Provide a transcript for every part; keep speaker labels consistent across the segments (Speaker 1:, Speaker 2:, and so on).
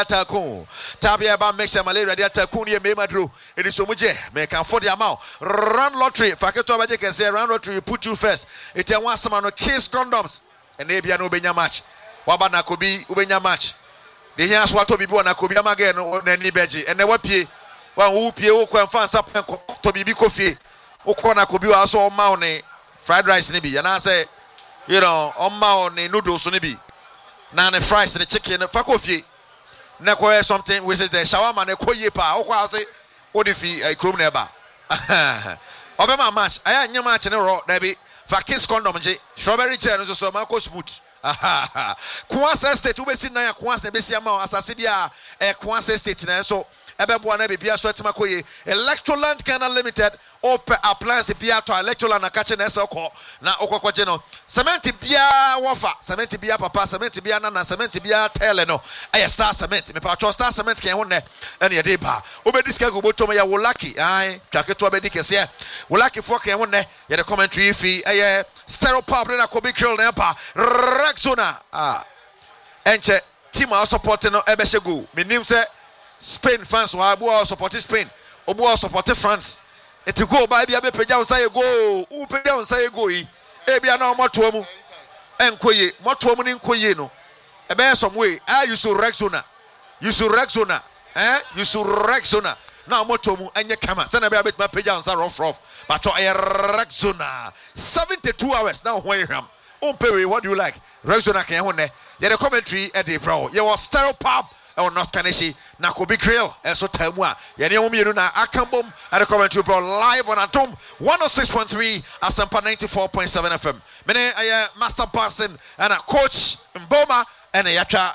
Speaker 1: Takun. Tabia ba make sure malaria dia takun ye me madru. It is so much me can afford the amount. Run lottery. Faketo abaje can say run lottery put you first. It one some no kiss condoms. And they be no benya match. Waba na kobi ubenya match. The here swato bibi na kobi amage no nani beji. And never pay. One who pay wo kwan fan sap to bibi kofi. Wo na kobi wa so ma one fried rice ni bi. And I say you know on ma one noodles ni bi. Na the fries and the chicken fa kofi. Na kwa something which is the shawarma na koye pa. O kwa say what if he krom na ba. Obema match. Aya nya match ne ro da bi. Fa kiss condom je. Strawberry chair no so ma ko smooth. Kwasa state we si na ya kwasa be si ama asase dia kwasa state na so ebebo na bibia so atima koye Electroland Ghana Limited open appliance bia to Electroland na kache na ese ko na okokwaje no cement bia wofa cement bia papa cement bia na cement bia tele no aye star cement me pa star cement ken ho ne ene ye de ba obedi ska go botom ya wolaki ai twaketo obedi kese wolaki fo ken ho ne ye the commentary fee aye stereo pop na kobi krill na pa Rexona enche team are supporting no ebe shego menim se Spain fans wa abo support Spain obo support France it go ba bia be peja unsa ye go u peja unsa ye go yi e bia na omoto mu enkoye moto mu ni nkoye no e be some way you so Rexona you so Rexona na omoto mu enye kama se na bia be peja unsa rough but Rexona 72 hours now when ram Perry, what do you like? Rexona can one. Yeah, the commentary at the pro. You was stereo pop or not Kaneshi. Na Kobe Grill and so Tamwa. Yaniomi na Akambum at the commentary pro live on Atom 106.3 Asampa 94.7 FM. Mene Master Person and a coach Mboma and a Yatra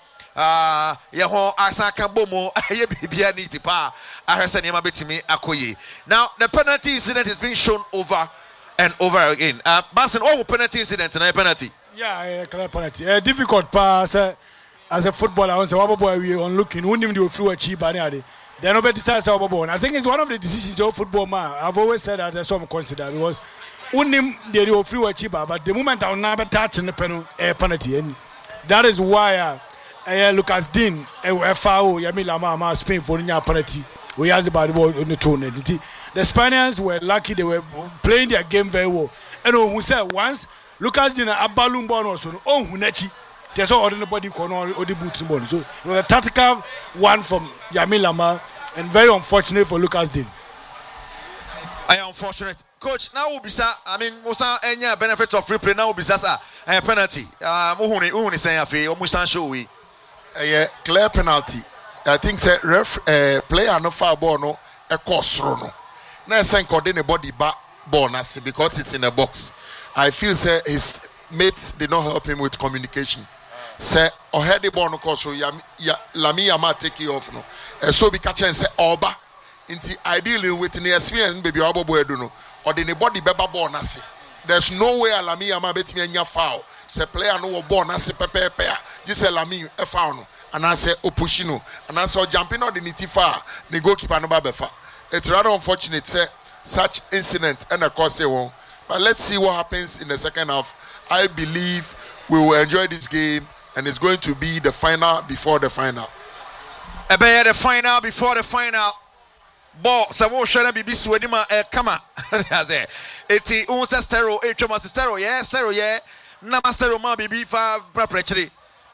Speaker 1: Yaho Asaka Bomo Bibia Nitipa Ahasanima Betimi Akoye. Now the penalty incident is being shown over and over again. Basin, all penalty incident and a penalty.
Speaker 2: Yeah, clear penalty. Difficult pass as a footballer. I was a boy we on looking. Who knew you flew a cheap banana? They nobody decides our ball. I think it's one of the decisions of football man. I've always said that some consider because who they do flew a cheaper, but the moment I'll never touch in the penalty, and that is why Lucas Dean foul Yamila Mama Spain for the penalty. We asked about the ball on the tournament. The Spaniards were lucky; they were playing their game very well. And who said once Lucas Dean a balloon ball also oh Hunechi. There's all anybody can all the boots ball. So it was a tactical one from Yamil Lama and very unfortunate for Lucas Dean.
Speaker 1: I am unfortunate. Coach, now will be sir. I mean, Musa any benefit of free play now will be sir a penalty. Uhuni saying afi Musa show we.
Speaker 3: Clear penalty. I think say player no foul ball no a course no. Now saying coordinate body back ball because it's in a box. I feel say his mates did not help him with communication. Say or had the ball no course so Lami Yama take you off no. So be catch and say oba. Inti ideally with the experience baby obo boy do no. Or the body beba ball nasi. There's no way Lami Yama bet me anya foul. Say player no ball nasi pepe. Just say Lami a foul no. And I say Opushino, and I saw jumping on the Nitifa, the goalkeeper no babefa. It's rather unfortunate, say such incident and of course they won't. But let's see what happens in the second half. I believe we will enjoy this game, and it's going to be the final before the final.
Speaker 1: The final before the final. Ball, Samo Shana BBC Wedima Kama. Eti unsa stereo, stereo, yeah. Nama stereo ma bibi fa preparatory.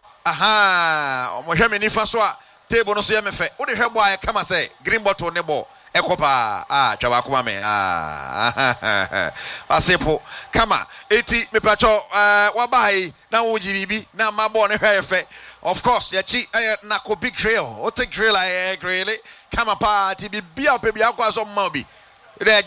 Speaker 1: Aha, mohwɛ ni fa so a table no so yɛ mefe wo de hwɛ bo a kama sɛ green bottle ne ball ekopa twa ba kuma me asepo kama eti mepacho wa bai na wo gibibi na ma ball ne hwɛ yɛ of course yachi na ko big grill o take grill grill kama pa ti bibia ope bia kwa so ma bi